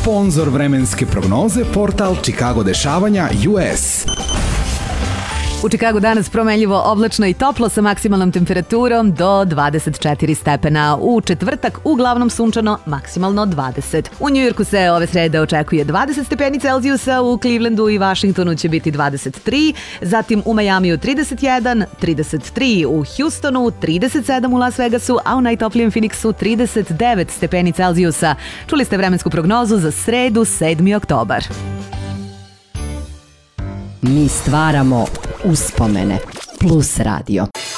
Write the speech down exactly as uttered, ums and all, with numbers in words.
Sponzor vremenske prognoze portal Chicago dešavanja U S. U Čikagu danas promenljivo oblačno i toplo sa maksimalnom temperaturom do dvadeset četiri stepena. U četvrtak uglavnom sunčano, maksimalno dvadeset. U Njujorku se ove srede očekuje dvadeset stepeni Celzijusa, u Clevelandu i Vašingtonu će biti dvadeset tri, zatim u Majamiju trideset jedan, trideset tri u Houstonu, trideset sedam u Las Vegasu, a u najtoplijem Phoenixu trideset devet stepeni Celzijusa. Čuli ste vremensku prognozu za sredu, sedmi oktobar. Mi stvaramo uspomene. Plus radio.